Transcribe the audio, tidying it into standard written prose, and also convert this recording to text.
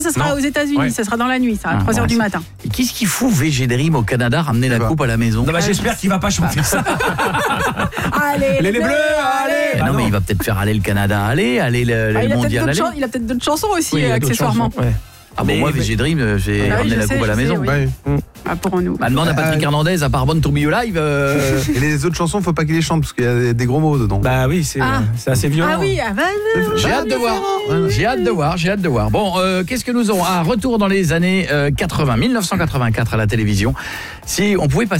Ça sera aux États-Unis, ça sera dans la nuit, ça, à 3h du matin. Et qu'est-ce qu'il fout VG Dream au Canada, ramener la coupe à la maison? Non, bah, j'espère qu'il va pas chanter ça. Allez, les bleus, allez. Non, mais il va peut-être faire aller le Canada, aller le mondial, aller. Il a peut-être d'autres chansons aussi, accessoirement. Ah bon, moi, VG Dream, j'ai ramené la coupe à la maison. Pour nous. Demande à Patrick Hernandez, à part Born to Be Alive. Et les autres chansons, faut pas qu'il les chante parce qu'il y a des gros mots dedans. Bah oui, c'est assez violent. Ah oui, j'ai hâte de voir. Bon, qu'est-ce que nous aurons? Un retour dans les années 80, 1984 à la télévision. Si on pouvait passer